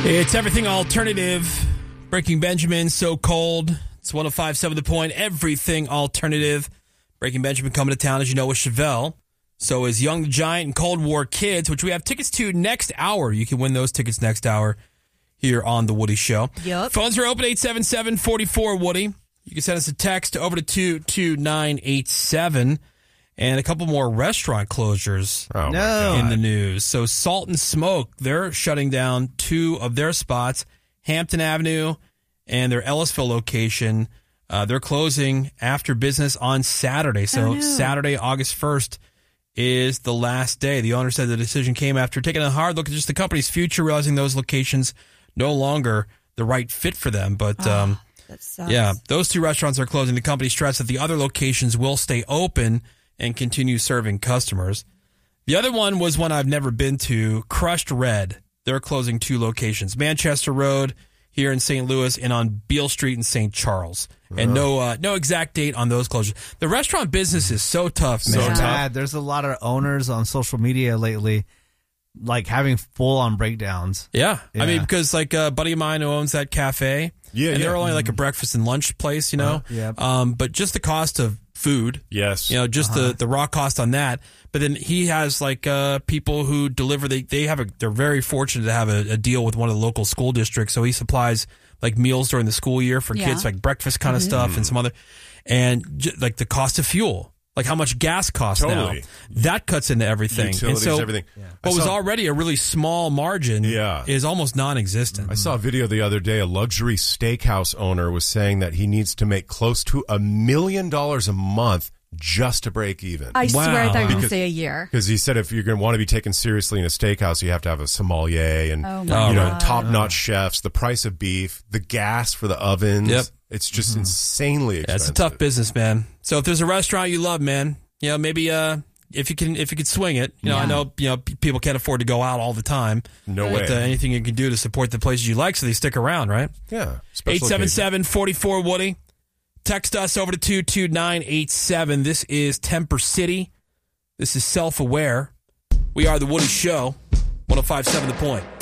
It's Everything Alternative. Breaking Benjamin, So Cold. It's 105.7 The Point. Everything Alternative. Breaking Benjamin coming to town, as you know, with Chevelle. So is Young the Giant and Cold War Kids, which we have tickets to next hour. You can win those tickets next hour here on The Woody Show. Yep. Phones are open, 877-44-WOODY. You can send us a text over to 22987. And a couple more restaurant closures in the news. So Salt and Smoke, they're shutting down two of their spots, Hampton Avenue and their Ellisville location. They're closing after business on Saturday. So Saturday, August 1st is the last day. The owner said the decision came after taking a hard look at just the company's future, realizing those locations no longer the right fit for them. But that sucks. yeah, those two restaurants are closing. The company stressed that the other locations will stay open and continue serving customers. The other one was one I've never been to, Crushed Red. They're closing two locations, Manchester Road here in St. Louis and on Beale Street in St. Charles. And no exact date on those closures. The restaurant business is so tough, man. So tough. There's a lot of owners on social media lately, like having full-on breakdowns. Yeah. I mean, because like a buddy of mine who owns that cafe, and they're only like a breakfast and lunch place, you know? But just the cost of food. Yes. You know, just the raw cost on that. But then he has like people who deliver. They're very fortunate to have a deal with one of the local school districts. So he supplies like meals during the school year for kids, like breakfast kind of stuff and some other, and like the cost of fuel. Like how much gas costs now. That cuts into everything. Utilities, and so everything. What was already a really small margin is almost non-existent. I saw a video the other day. A luxury steakhouse owner was saying that he needs to make close to $1 million a month just to break even. I swear they're going to say a year. Because he said if you're going to want to be taken seriously in a steakhouse, you have to have a sommelier and top-notch chefs, the price of beef, the gas for the ovens. Yep. It's just insanely expensive. Yeah, it's a tough business, man. So if there's a restaurant you love, man, you know, maybe if you could swing it, you know, I know people can't afford to go out all the time. No way. But anything you can do to support the places you like so they stick around, right? Yeah. 877-44-WOODY. Text us over to 22987. This is Temper City. This is Self-Aware. We are The Woody Show. 105.7 The Point.